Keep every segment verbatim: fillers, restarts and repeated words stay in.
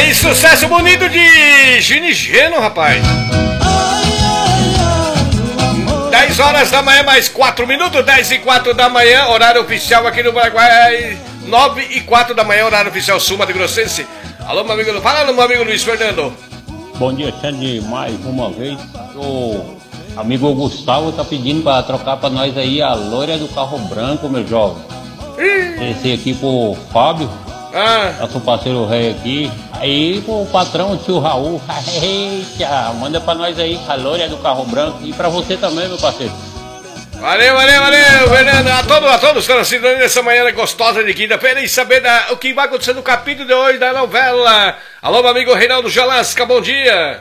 aí, sucesso bonito de Gini Geno, rapaz. dez horas da manhã, mais quatro minutos, dez e quatro da manhã, horário oficial aqui no Paraguai, nove e quatro da manhã, horário oficial Sul Mato Grossense. Alô, meu amigo, fala, meu amigo Luiz Fernando. Bom dia, Xande, mais uma vez. O amigo Gustavo tá pedindo para trocar para nós aí a loira do carro branco, meu jovem. Esse aqui pro Fábio, ah. nosso parceiro rei aqui. Aí pro patrão, o tio Raul. Eita, manda para nós aí a loira do carro branco. E para você também, meu parceiro. Valeu, valeu, valeu, Fernando. A todos, a todos que estão assistindo nessa manhã gostosa de quinta-feira e saber da, o que vai acontecer no capítulo de hoje da novela. Alô, meu amigo Reinaldo Jalasca, bom dia.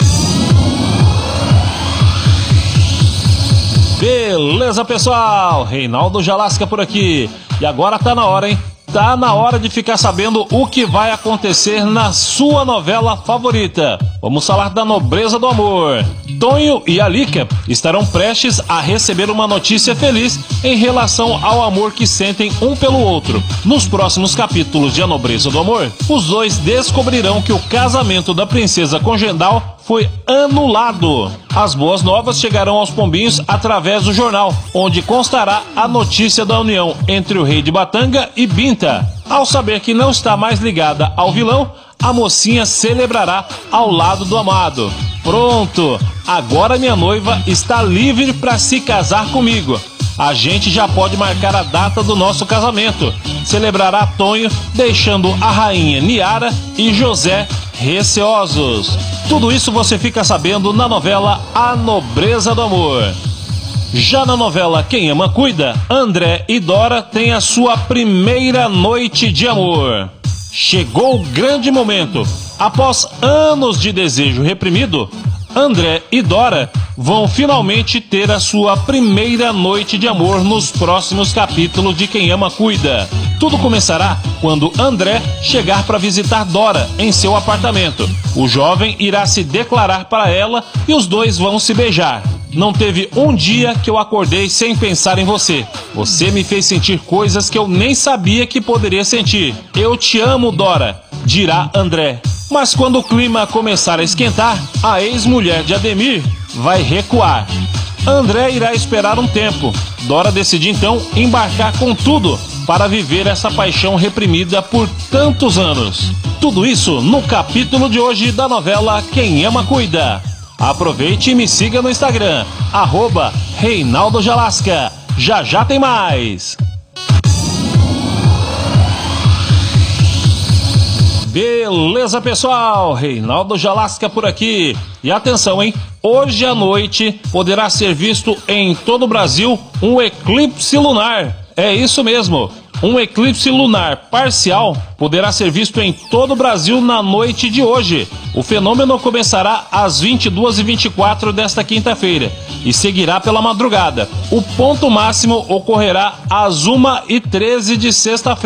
Beleza, pessoal? Reinaldo Jalasca por aqui. E agora tá na hora, hein? Tá na hora de ficar sabendo o que vai acontecer na sua novela favorita. Vamos falar da Nobreza do Amor. Tonho e Alícia estarão prestes a receber uma notícia feliz em relação ao amor que sentem um pelo outro. Nos próximos capítulos de A Nobreza do Amor, os dois descobrirão que o casamento da princesa com Gendal foi anulado. As boas novas chegarão aos pombinhos através do jornal, onde constará a notícia da união entre o rei de Batanga e Binta. Ao saber que não está mais ligada ao vilão, a mocinha celebrará ao lado do amado. Pronto! Agora minha noiva está livre para se casar comigo. A gente já pode marcar a data do nosso casamento. Celebrará Tonho, deixando a rainha Niara e José receosos. Tudo isso você fica sabendo na novela A Nobreza do Amor. Já na novela Quem Ama Cuida, André e Dora têm a sua primeira noite de amor. Chegou o grande momento. Após anos de desejo reprimido, André e Dora vão finalmente ter a sua primeira noite de amor nos próximos capítulos de Quem Ama Cuida. Tudo começará quando André chegar para visitar Dora em seu apartamento. O jovem irá se declarar para ela e os dois vão se beijar. Não teve um dia que eu acordei sem pensar em você. Você me fez sentir coisas que eu nem sabia que poderia sentir. Eu te amo, Dora, dirá André. Mas quando o clima começar a esquentar, a ex-mulher de Ademir vai recuar. André irá esperar um tempo. Dora decide então embarcar com tudo para viver essa paixão reprimida por tantos anos. Tudo isso no capítulo de hoje da novela Quem Ama Cuida. Aproveite e me siga no Instagram, arroba Reinaldo Jalasca. Já já tem mais! Beleza, pessoal? Reinaldo Jalasca por aqui. E atenção, hein? Hoje à noite poderá ser visto em todo o Brasil um eclipse lunar. É isso mesmo. Um eclipse lunar parcial poderá ser visto em todo o Brasil na noite de hoje. O fenômeno começará às vinte e duas e vinte e quatro desta quinta-feira e seguirá pela madrugada. O ponto máximo ocorrerá às uma e treze de sexta-feira.